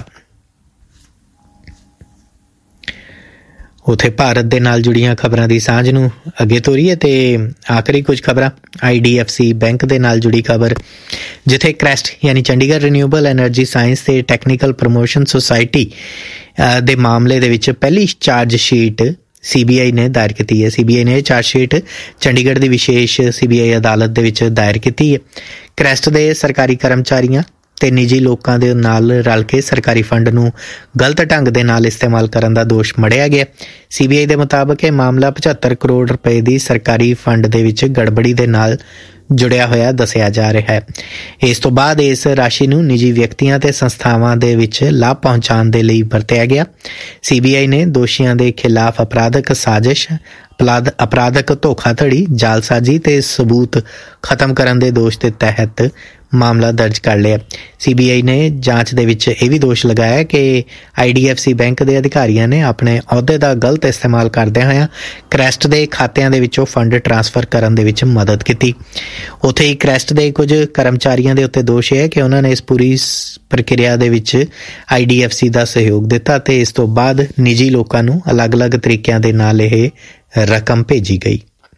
ਉੱਥੇ ਭਾਰਤ ਦੇ ਨਾਲ ਜੁੜੀਆਂ ਖਬਰਾਂ ਦੀ ਸਾਂਝ ਨੂੰ ਅੱਗੇ ਤੋਰੀਏ ਤੇ ਆਖਰੀ ਕੁਝ ਖਬਰਾਂ I D F C bank ਦੇ ਨਾਲ ਜੁੜੀ ਖਬਰ, ਜਿੱਥੇ ਕ੍ਰੈਸਟ ਯਾਨੀ ਚੰਡੀਗੜ੍ਹ ਰੀਨਿਊਏਬਲ ਐਨਰਜੀ ਸਾਇੰਸ ਤੇ ਟੈਕਨੀਕਲ ਪ੍ਰਮੋਸ਼ਨ ਸੁਸਾਇਟੀ ਦੇ ਮਾਮਲੇ ਦੇ ਵਿੱਚ ਪਹਿਲੀ charge sheet C B I ਨੇ ਦਾਇਰ ਕੀਤੀ ਹੈ। ਸੀ ਬੀ ਆਈ ਨੇ ਇਹ ਚਾਰਜ ਸ਼ੀਟ ਚੰਡੀਗੜ੍ਹ ਦੀ ਵਿਸ਼ੇਸ਼ ਸੀ ਬੀ ਆਈ ਅਦਾਲਤ ਦੇ ਵਿੱਚ ਦਾਇਰ ਕੀਤੀ ਹੈ। ਕ੍ਰੈਸਟ ਦੇ ਸਰਕਾਰੀ ਕਰਮਚਾਰੀਆਂ ਤੇ ਨਿੱਜੀ ਲੋਕਾਂ ਦੇ ਨਾਲ ਰਲ ਕੇ ਸਰਕਾਰੀ ਫੰਡ ਨੂੰ ਗਲਤ ਢੰਗ ਦੇ ਨਾਲ ਇਸਤੇਮਾਲ ਕਰਨ ਦਾ ਦੋਸ਼ ਮੜਿਆ ਗਿਆ। ਸੀ ਬੀ ਆਈ ਦੇ ਮੁਤਾਬਕ ਇਹ ਮਾਮਲਾ ਪਝੱਤਰ ਕਰੋੜ ਰੁਪਏ ਦੀ ਸਰਕਾਰੀ ਫੰਡ ਦੇ ਵਿੱਚ ਗੜਬੜੀ ਦੇ ਨਾਲ ਜੁੜਿਆ ਹੋਇਆ ਦੱਸਿਆ ਜਾ ਰਿਹਾ ਹੈ। ਇਸ ਤੋਂ ਬਾਅਦ ਇਸ ਰਾਸ਼ੀ ਨੂੰ ਨਿੱਜੀ ਵਿਅਕਤੀਆਂ ਤੇ ਸੰਸਥਾਵਾਂ ਦੇ ਵਿੱਚ ਲਾਭ ਪਹੁੰਚਾਉਣ ਦੇ ਲਈ ਵਰਤਿਆ ਗਿਆ। ਸੀ ਬੀ ਆਈ ਨੇ ਦੋਸ਼ੀਆਂ ਦੇ ਖਿਲਾਫ ਅਪਰਾਧਕ ਸਾਜ਼ਿਸ਼, ਅਪਰਾਧਕ ਧੋਖਾਧੜੀ, ਜਾਲਸਾਜ਼ੀ ਤੇ ਸਬੂਤ ਖਤਮ ਕਰਨ ਦੇ ਦੋਸ਼ ਦੇ ਤਹਿਤ ਮਾਮਲਾ ਦਰਜ ਕਰ ਲਿਆ। ਸੀ ਬੀ ਆਈ ਨੇ ਜਾਂਚ ਦੇ ਵਿੱਚ ਇਹ ਵੀ ਦੋਸ਼ ਲਗਾਇਆ ਕਿ I D F C bank ਦੇ ਅਧਿਕਾਰੀਆਂ ਨੇ ਆਪਣੇ ਅਹੁਦੇ ਦਾ ਗਲਤ ਇਸਤੇਮਾਲ ਕਰਦਿਆਂ ਹੋਇਆਂ ਕ੍ਰੈਸਟ ਦੇ ਖਾਤਿਆਂ ਦੇ ਵਿੱਚੋਂ ਫੰਡ ਟ੍ਰਾਂਸਫਰ ਕਰਨ ਦੇ ਵਿੱਚ ਮਦਦ ਕੀਤੀ। ਉੱਥੇ ਹੀ ਕ੍ਰੈਸਟ ਦੇ ਕੁਝ ਕਰਮਚਾਰੀਆਂ ਦੇ ਉੱਤੇ ਦੋਸ਼ ਹੈ ਕਿ ਉਹਨਾਂ ਨੇ ਇਸ ਪੂਰੀ ਪ੍ਰਕਿਰਿਆ ਦੇ ਵਿੱਚ ਆਈ ਡੀ ਐਫ ਸੀ ਦਾ ਸਹਿਯੋਗ ਦਿੱਤਾ ਤੇ ਇਸ ਤੋਂ ਬਾਅਦ ਨਿੱਜੀ ਲੋਕਾਂ ਨੂੰ ਅਲੱਗ-ਅਲੱਗ ਤਰੀਕਿਆਂ ਦੇ ਨਾਲ ਇਹ ਰਕਮ ਭੇਜੀ ਗਈ।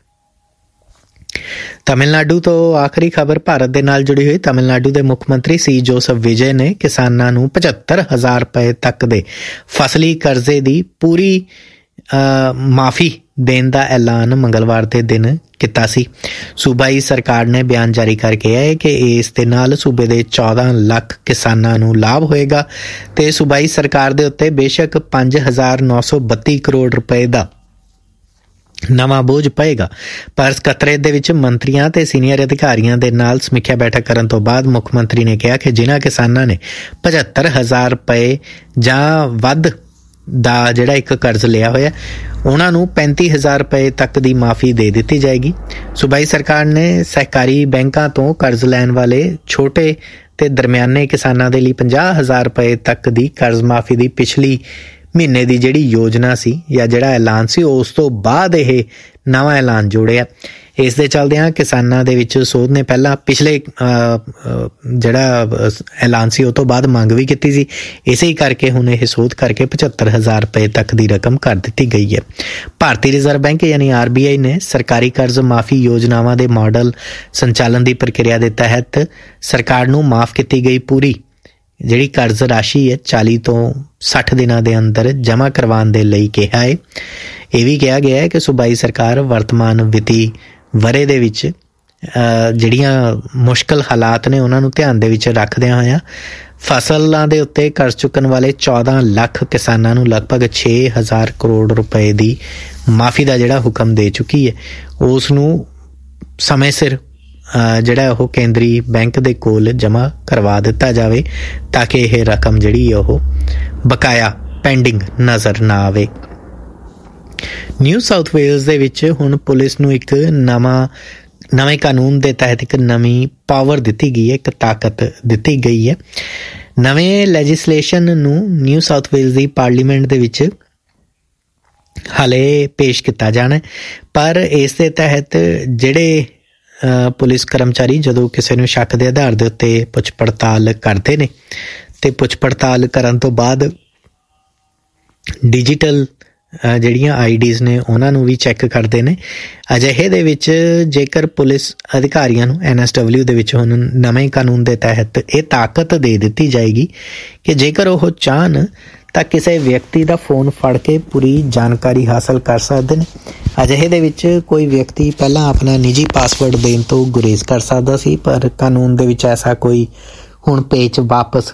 ਤਮਿਲਨਾਡੂ ਤੋਂ ਆਖਰੀ ਖਬਰ ਭਾਰਤ ਦੇ ਨਾਲ ਜੁੜੀ ਹੋਈ। ਤਮਿਲਨਾਡੂ ਦੇ ਮੁੱਖ ਮੰਤਰੀ ਸੀ ਜੋਸਫ ਵਿਜੇ ਨੇ ਕਿਸਾਨਾਂ ਨੂੰ ਪਝੱਤਰ ਹਜ਼ਾਰ ਰੁਪਏ ਤੱਕ ਦੇ ਫਸਲੀ ਕਰਜ਼ੇ ਦੀ ਪੂਰੀ ਮਾਫੀ ਦੇਣ ਦਾ ਐਲਾਨ ਮੰਗਲਵਾਰ ਦੇ ਦਿਨ ਕੀਤਾ ਸੀ। ਸੂਬਾਈ ਸਰਕਾਰ ਨੇ ਬਿਆਨ ਜਾਰੀ ਕਰਕੇ ਕਿਹਾ ਹੈ ਕਿ ਇਸ ਦੇ ਨਾਲ ਸੂਬੇ ਦੇ ਚੌਦਾਂ ਲੱਖ ਕਿਸਾਨਾਂ ਨੂੰ ਲਾਭ ਹੋਏਗਾ ਤੇ ਸੂਬਾਈ ਸਰਕਾਰ ਦੇ ਉੱਤੇ ਬੇਸ਼ੱਕ ਪੰਜ ਹਜ਼ਾਰ ਨੌ ਸੌ ਬੱਤੀ ਕਰੋੜ ਰੁਪਏ ਦਾ ਨਵਾਂ ਬੋਝ ਪਏਗਾ। ਪਰ ਸਕੱਤਰੇਤ ਦੇ ਵਿੱਚ ਮੰਤਰੀਆਂ ਤੇ ਸੀਨੀਅਰ ਅਧਿਕਾਰੀਆਂ ਦੇ ਨਾਲ ਸਮੀਖਿਆ ਬੈਠਕ ਕਰਨ ਤੋਂ ਬਾਅਦ ਮੁੱਖ ਮੰਤਰੀ ਨੇ ਕਿਹਾ ਕਿ ਜਿਨ੍ਹਾਂ ਕਿਸਾਨਾਂ ਨੇ ਪਝੱਤਰ ਹਜ਼ਾਰ ਰੁਪਏ ਜਾਂ ਵੱਧ ਦਾ ਜਿਹੜਾ ਇੱਕ ਕਰਜ਼ ਲਿਆ ਹੋਇਆ ਉਹਨਾਂ ਨੂੰ ਪੈਂਤੀ ਹਜ਼ਾਰ ਰੁਪਏ ਤੱਕ ਦੀ ਮਾਫੀ ਦੇ ਦਿੱਤੀ ਜਾਏਗੀ। ਸੂਬਾਈ ਸਰਕਾਰ ਨੇ ਸਹਿਕਾਰੀ ਬੈਂਕਾਂ ਤੋਂ ਕਰਜ਼ ਲੈਣ ਵਾਲੇ ਛੋਟੇ ਤੇ ਦਰਮਿਆਨੇ ਕਿਸਾਨਾਂ ਦੇ ਲਈ ਪੰਜਾਹ ਹਜ਼ਾਰ ਰੁਪਏ ਤੱਕ ਦੀ ਕਰਜ਼ ਮਾਫੀ ਦੀ ਪਿਛਲੀ ਮਹੀਨੇ ਦੀ ਜਿਹੜੀ ਯੋਜਨਾ ਸੀ ਜਾਂ ਜਿਹੜਾ ਐਲਾਨ ਸੀ ਉਸ ਤੋਂ ਬਾਅਦ ਇਹ ਨਵਾਂ ਐਲਾਨ ਜੋੜਿਆ। ਇਸ ਦੇ ਚੱਲਦਿਆਂ ਕਿਸਾਨਾਂ ਦੇ ਵਿੱਚ ਸੋਧ ਨੇ ਪਹਿਲਾਂ ਪਿਛਲੇ ਜਿਹੜਾ ਐਲਾਨ ਸੀ ਉਹ ਤੋਂ ਬਾਅਦ ਮੰਗ ਵੀ ਕੀਤੀ ਸੀ। ਇਸੇ ਹੀ ਕਰਕੇ ਹੁਣ ਇਹ ਸੋਧ ਕਰਕੇ ਪਝੱਤਰ ਹਜ਼ਾਰ ਰੁਪਏ ਤੱਕ ਦੀ ਰਕਮ ਕਰ ਦਿੱਤੀ ਗਈ ਹੈ। ਭਾਰਤੀ ਰਿਜ਼ਰਵ ਬੈਂਕ ਯਾਨੀ ਆਰ ਬੀ ਆਈ ਨੇ ਸਰਕਾਰੀ ਕਰਜ਼ ਮਾਫੀ ਯੋਜਨਾਵਾਂ ਦੇ ਮਾਡਲ ਸੰਚਾਲਨ ਦੀ ਪ੍ਰਕਿਰਿਆ ਦੇ ਤਹਿਤ ਸਰਕਾਰ ਨੂੰ ਮਾਫ ਕੀਤੀ ਗਈ ਪੂਰੀ ਜਿਹੜੀ ਕਰਜ਼ ਰਾਸ਼ੀ ਹੈ ਚਾਲੀ ਤੋਂ ਸੱਠ ਦਿਨਾਂ ਦੇ ਅੰਦਰ ਜਮ੍ਹਾਂ ਕਰਵਾਉਣ ਦੇ ਲਈ ਕਿਹਾ ਹੈ। ਇਹ ਵੀ ਕਿਹਾ ਗਿਆ ਹੈ ਕਿ ਸੂਬਾਈ ਸਰਕਾਰ ਵਰਤਮਾਨ ਵਿੱਤੀ ਵਰ੍ਹੇ ਦੇ ਵਿੱਚ ਜਿਹੜੀਆਂ ਮੁਸ਼ਕਲ ਹਾਲਾਤ ਨੇ ਉਹਨਾਂ ਨੂੰ ਧਿਆਨ ਦੇ ਵਿੱਚ ਰੱਖਦਿਆਂ ਹੋਇਆਂ ਫਸਲਾਂ ਦੇ ਉੱਤੇ ਕਰਜ਼ ਚੁੱਕਣ ਵਾਲੇ ਚੌਦਾਂ ਲੱਖ ਕਿਸਾਨਾਂ ਨੂੰ ਲਗਭਗ ਛੇ ਹਜ਼ਾਰ ਕਰੋੜ ਰੁਪਏ ਦੀ ਮਾਫੀ ਦਾ ਜਿਹੜਾ ਹੁਕਮ ਦੇ ਚੁੱਕੀ ਹੈ। ਉਸ ਨੂੰ ਸਮੇਂ ਸਿਰ ਜਿਹੜਾ ਉਹ ਕੇਂਦਰੀ ਬੈਂਕ ਦੇ ਕੋਲ ਜਮ੍ਹਾਂ ਕਰਵਾ ਦਿੱਤਾ ਜਾਵੇ ਤਾਂ ਕਿ ਇਹ ਰਕਮ ਜਿਹੜੀ ਉਹ ਬਕਾਇਆ ਪੈਂਡਿੰਗ ਨਜ਼ਰ ਨਾ ਆਵੇ। ਨਿਊ ਸਾਊਥ ਵੇਲਜ਼ ਦੇ ਵਿੱਚ ਹੁਣ ਪੁਲਿਸ ਨੂੰ ਇੱਕ ਨਵਾਂ ਨਵੇਂ ਕਾਨੂੰਨ ਦੇ ਤਹਿਤ ਇੱਕ ਨਵੀਂ ਪਾਵਰ ਦਿੱਤੀ ਗਈ ਹੈ, ਇੱਕ ਤਾਕਤ ਦਿੱਤੀ ਗਈ ਹੈ। ਨਵੇਂ ਲੈਜਿਸਲੇਸ਼ਨ ਨੂੰ ਨਿਊ ਸਾਊਥ ਵੇਲਜ਼ ਦੀ ਪਾਰਲੀਮੈਂਟ ਦੇ ਵਿੱਚ ਹਾਲੇ ਪੇਸ਼ ਕੀਤਾ ਜਾਣਾ, ਪਰ ਇਸ ਦੇ ਤਹਿਤ ਜਿਹੜੇ ਪੁਲਿਸ ਕਰਮਚਾਰੀ ਜਦੋਂ ਕਿਸੇ ਨੂੰ ਸ਼ੱਕ ਦੇ ਆਧਾਰ ਦੇ ਉੱਤੇ ਪੁੱਛ ਪੜਤਾਲ ਕਰਦੇ ਨੇ ਤੇ ਪੁੱਛ ਪੜਤਾਲ ਕਰਨ ਤੋਂ ਬਾਅਦ ਡਿਜੀਟਲ ਜਿਹੜੀਆਂ ਆਈ ਡੀਜ਼ ਨੇ ਉਹਨਾਂ ਨੂੰ ਵੀ ਚੈੱਕ ਕਰਦੇ ਨੇ। ਅਜਿਹੇ ਦੇ ਵਿੱਚ ਜੇਕਰ ਪੁਲਿਸ ਅਧਿਕਾਰੀਆਂ ਨੂੰ ਐਨ ਐਸ ਡਬਲਿਊ ਦੇ ਵਿੱਚ ਹੁਣ ਨਵੇਂ ਕਾਨੂੰਨ ਦੇ ਤਹਿਤ ਇਹ ਤਾਕਤ ਦੇ ਦਿੱਤੀ ਜਾਏਗੀ ਕਿ ਜੇਕਰ ਉਹ ਚਾਹਣ ਤਾਂ ਕਿਸੇ ਵਿਅਕਤੀ ਦਾ ਫੋਨ ਫੜ ਕੇ ਪੂਰੀ ਜਾਣਕਾਰੀ ਹਾਸਲ ਕਰ ਸਕਦੇ ਨੇ। ਅਜਿਹੇ ਦੇ ਵਿੱਚ ਕੋਈ ਵਿਅਕਤੀ ਪਹਿਲਾਂ ਆਪਣਾ ਨਿੱਜੀ ਪਾਸਵਰਡ ਦੇਣ ਤੋਂ ਗੁਰੇਜ਼ ਕਰ ਸਕਦਾ ਸੀ, ਪਰ ਕਾਨੂੰਨ ਦੇ ਵਿੱਚ ਐਸਾ ਕੋਈ ਹੁਣ ਪੇਚ ਵਾਪਸ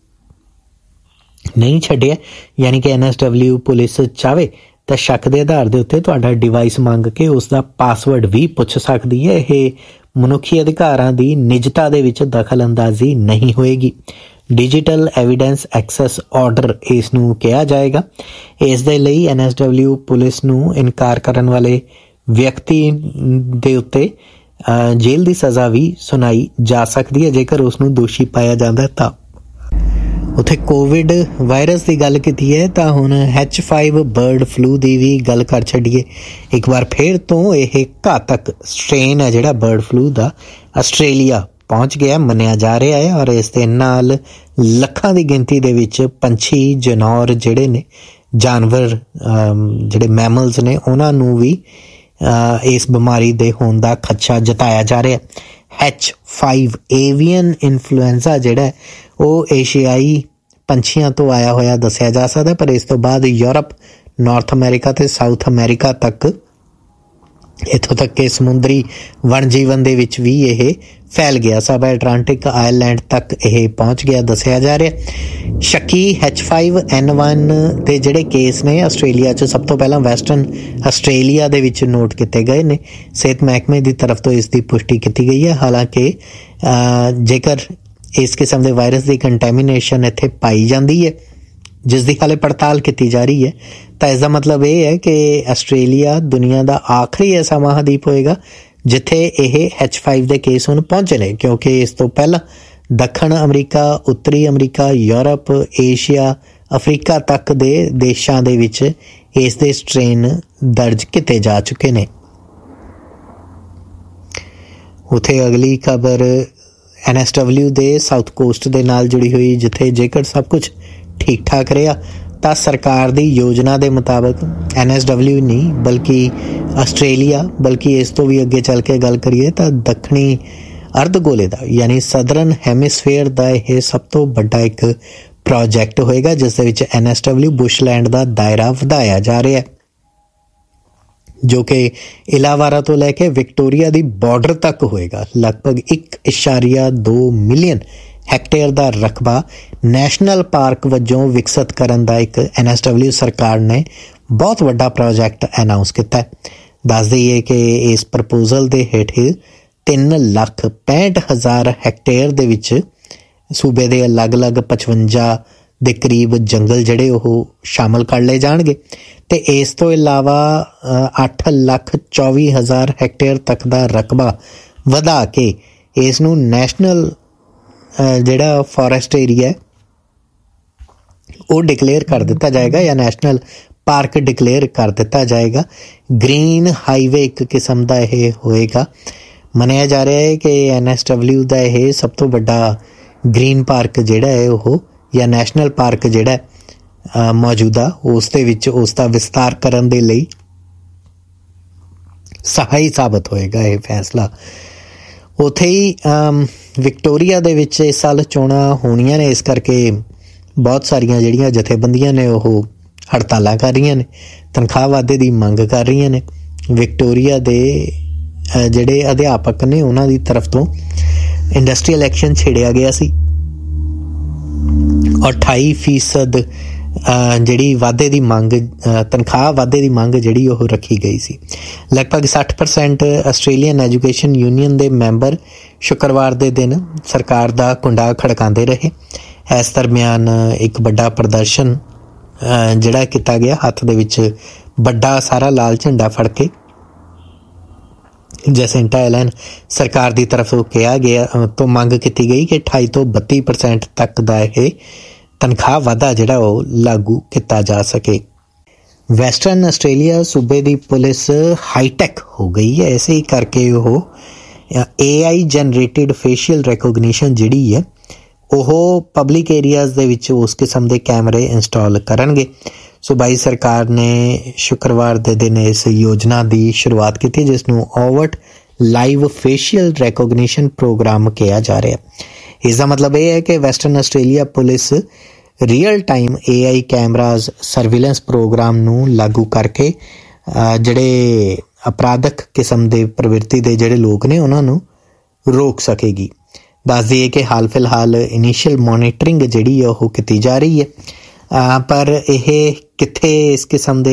ਨਹੀਂ ਛੱਡਿਆ। ਯਾਨੀ ਕਿ ਐਨ ਐਸ ਡਬਲਿਊ ਪੁਲਿਸ ਚਾਹਵੇ ਤਾਂ ਸ਼ੱਕ ਦੇ ਆਧਾਰ ਦੇ ਉੱਤੇ ਤੁਹਾਡਾ ਡਿਵਾਈਸ ਮੰਗ ਕੇ ਉਸ ਦਾ ਪਾਸਵਰਡ ਵੀ ਪੁੱਛ ਸਕਦੀ ਹੈ। ਇਹ ਮਨੁੱਖੀ ਅਧਿਕਾਰਾਂ ਦੀ ਨਿਜਤਾ ਦੇ ਵਿੱਚ ਦਖਲ ਅੰਦਾਜ਼ੀ ਨਹੀਂ ਹੋਏਗੀ। ਡਿਜੀਟਲ ਐਵੀਡੈਂਸ ਐਕਸੈਸ ਆਰਡਰ ਇਸ ਨੂੰ ਕਿਹਾ ਜਾਏਗਾ। ਇਸ ਦੇ ਲਈ ਐਨ ਐਸ ਡਬਲਿਊ ਪੁਲਿਸ ਨੂੰ ਇਨਕਾਰ ਕਰਨ ਵਾਲੇ ਵਿਅਕਤੀ ਦੇ ਉੱਤੇ ਜੇਲ੍ਹ ਦੀ ਸਜ਼ਾ ਵੀ ਸੁਣਾਈ ਜਾ ਸਕਦੀ ਹੈ ਜੇਕਰ ਉਸ ਨੂੰ ਦੋਸ਼ੀ ਪਾਇਆ ਜਾਂਦਾ ਤਾਂ। ਉੱਥੇ ਕੋਵਿਡ ਵਾਇਰਸ ਦੀ ਗੱਲ ਕੀਤੀ ਹੈ ਤਾਂ ਹੁਣ ਐਚ ਫਾਈਵ ਬਰਡ ਫਲੂ ਦੀ ਵੀ ਗੱਲ ਕਰ ਛੱਡੀਏ। ਇੱਕ ਵਾਰ ਫਿਰ ਤੋਂ ਇਹ ਘਾਤਕ ਸਟ੍ਰੇਨ ਹੈ ਜਿਹੜਾ ਬਰਡ ਫਲੂ ਦਾ ਆਸਟ੍ਰੇਲੀਆ ਪਹੁੰਚ ਗਿਆ ਮੰਨਿਆ ਜਾ ਰਿਹਾ ਹੈ, ਔਰ ਇਸ ਦੇ ਨਾਲ ਲੱਖਾਂ ਦੀ ਗਿਣਤੀ ਦੇ ਵਿੱਚ ਪੰਛੀ, ਜਨੌਰ ਜਿਹੜੇ ਨੇ, ਜਾਨਵਰ ਜਿਹੜੇ ਮੈਮਲਸ ਨੇ, ਉਹਨਾਂ ਨੂੰ ਵੀ ਇਸ ਬਿਮਾਰੀ ਦੇ ਹੋਣ ਦਾ ਖਦਸ਼ਾ ਜਤਾਇਆ ਜਾ ਰਿਹਾ। ਐਚ ਫਾਈਵ ਏਵੀਅਨ ਇਨਫਲੂਐਂਜ਼ਾ ਜਿਹੜਾ ਉਹ ਏਸ਼ੀਆਈ ਪੰਛੀਆਂ ਤੋਂ ਆਇਆ ਹੋਇਆ ਦੱਸਿਆ ਜਾ ਸਕਦਾ, ਪਰ ਇਸ ਤੋਂ ਬਾਅਦ ਯੂਰਪ, ਨਾਰਥ ਅਮਰੀਕਾ ਤੇ ਸਾਊਥ ਅਮਰੀਕਾ ਤੱਕ, ਇੱਥੋਂ ਤੱਕ ਕਿ ਸਮੁੰਦਰੀ ਵਣ ਜੀਵਨ ਦੇ ਵਿੱਚ ਵੀ ਇਹ ਫੈਲ ਗਿਆ। ਸਬ ਐਟਲਾਂਟਿਕ ਆਇਰਲੈਂਡ ਤੱਕ ਇਹ ਪਹੁੰਚ ਗਿਆ ਦੱਸਿਆ ਜਾ ਰਿਹਾ। ਸ਼ੱਕੀ ਐਚ ਫਾਈਵ ਐਨ ਵਨ ਦੇ ਜਿਹੜੇ ਕੇਸ ਨੇ ਆਸਟ੍ਰੇਲੀਆ 'ਚ ਸਭ ਤੋਂ ਪਹਿਲਾਂ ਵੈਸਟਰਨ ਆਸਟ੍ਰੇਲੀਆ ਦੇ ਵਿੱਚ ਨੋਟ ਕੀਤੇ ਗਏ ਨੇ। ਸਿਹਤ ਮਹਿਕਮੇ ਦੀ ਤਰਫ ਤੋਂ ਇਸ ਦੀ ਪੁਸ਼ਟੀ ਕੀਤੀ ਗਈ ਹੈ। ਹਾਲਾਂਕਿ ਜੇਕਰ ਇਸ ਕਿਸਮ ਦੇ ਵਾਇਰਸ ਦੀ ਕੰਟੈਮੀਨੇਸ਼ਨ ਇੱਥੇ ਪਾਈ ਜਾਂਦੀ ਹੈ, ਜਿਸ ਦੀ ਹਾਲੇ ਪੜਤਾਲ ਕੀਤੀ ਜਾ ਰਹੀ ਹੈ, ਤਾਂ ਇਸ ਦਾ ਮਤਲਬ ਇਹ ਹੈ ਕਿ ਆਸਟ੍ਰੇਲੀਆ ਦੁਨੀਆ ਦਾ ਆਖਰੀ ਐਸਾ ਮਹਾਂਦੀਪ ਹੋਏਗਾ ਜਿੱਥੇ ਇਹ ਐਚ ਫਾਈਵ ਦੇ ਕੇਸ ਹੁਣ ਪਹੁੰਚੇ ਨੇ, ਕਿਉਂਕਿ ਇਸ ਤੋਂ ਪਹਿਲਾਂ ਦੱਖਣ ਅਮਰੀਕਾ, ਉੱਤਰੀ ਅਮਰੀਕਾ, ਯੂਰਪ, ਏਸ਼ੀਆ, ਅਫਰੀਕਾ ਤੱਕ ਦੇ ਦੇਸ਼ਾਂ ਦੇ ਵਿੱਚ ਇਸ ਦੇ ਸਟ੍ਰੇਨ ਦਰਜ ਕੀਤੇ ਜਾ ਚੁੱਕੇ ਨੇ। ਉੱਥੇ ਅਗਲੀ ਖਬਰ ਐਨ ਐਸ ਡਬਲਿਊ ਦੇ ਸਾਊਥ ਕੋਸਟ ਦੇ ਨਾਲ ਜੁੜੀ ਹੋਈ, ਜਿੱਥੇ ਜੇਕਰ ਸਭ ਕੁਝ ਠੀਕ ਠਾਕ ਰਿਹਾ ਤਾਂ ਸਰਕਾਰ ਦੀ ਯੋਜਨਾ ਦੇ ਮੁਤਾਬਕ ਐਨ ਐਸ ਡਬਲਿਊ ਨਹੀਂ ਬਲਕਿ ਆਸਟ੍ਰੇਲੀਆ, ਬਲਕਿ ਇਸ ਤੋਂ ਵੀ ਅੱਗੇ ਚੱਲ ਕੇ ਗੱਲ ਕਰੀਏ ਤਾਂ ਦੱਖਣੀ ਅਰਧ ਗੋਲੇ ਦਾ ਯਾਨੀ ਸਦਰਨ ਹੈਮਿਸਫੇਅਰ ਦਾ ਇਹ ਸਭ ਤੋਂ ਵੱਡਾ ਇੱਕ ਪ੍ਰੋਜੈਕਟ ਹੋਏਗਾ, ਜਿਸ ਦੇ ਵਿੱਚ ਐਨ ਐਸ ਡਬਲਿਊ ਬੁਸ਼ਲੈਂਡ ਦਾ ਦਾਇਰਾ ਵਧਾਇਆ ਜਾ ਰਿਹਾ ਹੈ, ਜੋ ਕਿ ਇਲਾਵਾਰਾ ਤੋਂ ਲੈ ਕੇ ਵਿਕਟੋਰੀਆ ਦੀ ਬਾਰਡਰ ਤੱਕ ਹੋਏਗਾ। ਲਗਭਗ ਇੱਕ ਇਸ਼ਾਰੀਆ ਦੋ ਮਿਲੀਅਨ ਹੈਕਟੇਅਰ ਦਾ ਰਕਬਾ ਨੈਸ਼ਨਲ ਪਾਰਕ ਵਜੋਂ ਵਿਕਸਿਤ ਕਰਨ ਦਾ ਇੱਕ ਐਨ ਐਸ ਡਬਲਿਊ ਸਰਕਾਰ ਨੇ ਬਹੁਤ ਵੱਡਾ ਪ੍ਰੋਜੈਕਟ ਅਨਾਊਂਸ ਕੀਤਾ ਹੈ। ਦੱਸ ਦਈਏ ਕਿ ਇਸ ਪ੍ਰਪੋਜ਼ਲ ਦੇ ਹੇਠ ਤਿੰਨ ਲੱਖ ਪੈਂਹਠ ਹਜ਼ਾਰ ਹੈਕਟੇਅਰ ਦੇ ਵਿੱਚ ਸੂਬੇ ਦੇ ਅਲੱਗ-ਅਲੱਗ ਪਚਵੰਜਾ ਦੇ ਕਰੀਬ ਜੰਗਲ ਜਿਹੜੇ ਉਹ ਸ਼ਾਮਲ ਕਰ ਲਏ ਜਾਣਗੇ, ਤੇ ਇਸ ਤੋਂ ਇਲਾਵਾ ਅੱਠ ਲੱਖ ਚੌਵੀ ਹਜ਼ਾਰ ਹੈਕਟੇਅਰ ਤੱਕ ਦਾ ਰਕਬਾ ਵਧਾ ਕੇ ਇਸ ਨੂੰ ਨੈਸ਼ਨਲ ਜਿਹੜਾ ਫੋਰੈਸਟ ਏਰੀਆ ਉਹ ਡਿਕਲੇਅਰ ਕਰ ਦਿੱਤਾ ਜਾਏਗਾ ਜਾਂ ਨੈਸ਼ਨਲ ਪਾਰਕ ਡਿਕਲੇਅਰ ਕਰ ਦਿੱਤਾ ਜਾਏਗਾ। ਗ੍ਰੀਨ ਹਾਈਵੇ ਇੱਕ ਕਿਸਮ ਦਾ ਇਹ ਹੋਏਗਾ। ਮੰਨਿਆ ਜਾ ਰਿਹਾ ਹੈ ਕਿ ਐਨ ਐਸ ਡਬਲਿਊ ਦਾ ਇਹ ਸਭ ਤੋਂ ਵੱਡਾ ਗ੍ਰੀਨ ਪਾਰਕ ਜਿਹੜਾ ਹੈ ਉਹ ਜਾਂ ਨੈਸ਼ਨਲ ਪਾਰਕ ਜਿਹੜਾ ਮੌਜੂਦਾ ਉਸ ਦੇ ਵਿੱਚ ਉਸ ਦਾ ਵਿਸਤਾਰ ਕਰਨ ਦੇ ਲਈ ਸਹਾਈ ਸਾਬਤ ਹੋਏਗਾ ਇਹ ਫੈਸਲਾ। ਉੱਥੇ ਹੀ ਵਿਕਟੋਰੀਆ ਦੇ ਵਿੱਚ ਇਸ ਸਾਲ ਚੋਣਾਂ ਹੋਣੀਆਂ ਨੇ, ਇਸ ਕਰਕੇ ਬਹੁਤ ਸਾਰੀਆਂ ਜਿਹੜੀਆਂ ਜਥੇਬੰਦੀਆਂ ਨੇ ਉਹ ਹੜਤਾਲਾਂ ਕਰ ਰਹੀਆਂ ਨੇ, ਤਨਖਾਹ ਵਾਧੇ ਦੀ ਮੰਗ ਕਰ ਰਹੀਆਂ ਨੇ। ਵਿਕਟੋਰੀਆ ਦੇ ਜਿਹੜੇ ਅਧਿਆਪਕ ਨੇ ਉਹਨਾਂ ਦੀ ਤਰਫ ਤੋਂ ਇੰਡਸਟਰੀਅਲ ਐਕਸ਼ਨ ਛੇੜਿਆ ਗਿਆ ਸੀ ਔਰ ਅਠਾਈ ਫੀਸਦ ਜਿਹੜੀ ਵਾਧੇ ਦੀ ਮੰਗ, ਤਨਖਾਹ ਵਾਧੇ ਦੀ ਮੰਗ ਜਿਹੜੀ ਉਹ ਰੱਖੀ ਗਈ ਸੀ। ਲਗਭਗ ਸੱਠ ਪਰਸੈਂਟ ਆਸਟ੍ਰੇਲੀਅਨ ਐਜੂਕੇਸ਼ਨ ਯੂਨੀਅਨ ਦੇ ਮੈਂਬਰ ਸ਼ੁੱਕਰਵਾਰ ਦੇ ਦਿਨ ਸਰਕਾਰ ਦਾ ਕੁੰਡਾ ਖੜਕਾਉਂਦੇ ਰਹੇ। ਇਸ ਦਰਮਿਆਨ ਇੱਕ ਵੱਡਾ ਪ੍ਰਦਰਸ਼ਨ ਜਿਹੜਾ ਕੀਤਾ ਗਿਆ, ਹੱਥ ਦੇ ਵਿੱਚ ਵੱਡਾ ਸਾਰਾ ਲਾਲ ਝੰਡਾ ਫੜ ਕੇ, ਜੈਸਿੰਟਾ ਐਲਨ ਸਰਕਾਰ ਦੀ ਤਰਫ ਕਿਹਾ ਗਿਆ ਤੋਂ ਮੰਗ ਕੀਤੀ ਗਈ ਕਿ ਅਠਾਈ ਤੋਂ ਬੱਤੀ ਪਰਸੈਂਟ ਤੱਕ ਦਾ ਇਹ ਤਨਖਾਹ ਵਾਧਾ ਜਿਹੜਾ ਉਹ ਲਾਗੂ ਕੀਤਾ ਜਾ ਸਕੇ। ਵੈਸਟਰਨ ਆਸਟ੍ਰੇਲੀਆ ਸੂਬੇ ਦੀ ਪੁਲਿਸ ਹਾਈਟੈਕ ਹੋ ਗਈ ਹੈ, ਇਸੇ ਕਰਕੇ ਉਹ ਏ ਆਈ ਜਨਰੇਟਿਡ ਫੇਸ਼ੀਅਲ ਰੈਕੋਗਨੀਸ਼ਨ ਜਿਹੜੀ ਹੈ ਉਹ ਪਬਲਿਕ ਏਰੀਆਜ਼ ਦੇ ਵਿੱਚ ਉਸ ਕਿਸਮ ਦੇ ਕੈਮਰੇ ਇੰਸਟਾਲ ਕਰਨਗੇ। ਸੂਬਾਈ ਸਰਕਾਰ ਨੇ ਸ਼ੁੱਕਰਵਾਰ ਦੇ ਦਿਨ ਇਸ ਯੋਜਨਾ ਦੀ ਸ਼ੁਰੂਆਤ ਕੀਤੀ, ਜਿਸ ਨੂੰ ਓਵਰਟ ਲਾਈਵ ਫੇਸ਼ੀਅਲ ਰੈਕੋਗਨੀਸ਼ਨ ਪ੍ਰੋਗਰਾਮ ਕਿਹਾ ਜਾ ਰਿਹਾ। ਇਸ ਦਾ ਮਤਲਬ ਇਹ ਹੈ ਕਿ western Australia police real time ਏ ਆਈ ਕੈਮਰਾਜ਼ ਸਰਵੀਲੈਂਸ ਪ੍ਰੋਗਰਾਮ ਨੂੰ ਲਾਗੂ ਕਰਕੇ ਜਿਹੜੇ ਅਪਰਾਧਕ ਕਿਸਮ ਦੇ ਪ੍ਰਵਿਰਤੀ ਦੇ ਜਿਹੜੇ ਲੋਕ ਨੇ ਉਹਨਾਂ ਨੂੰ ਰੋਕ ਸਕੇਗੀ। ਦੱਸ ਦਈਏ ਕਿ ਹਾਲ ਫਿਲਹਾਲ ਇਨੀਸ਼ੀਅਲ ਮੋਨੀਟਰਿੰਗ ਜਿਹੜੀ ਹੈ ਉਹ ਕੀਤੀ ਜਾ ਰਹੀ ਹੈ, ਪਰ ਇਹ ਕਿੱਥੇ ਇਸ ਕਿਸਮ ਦੇ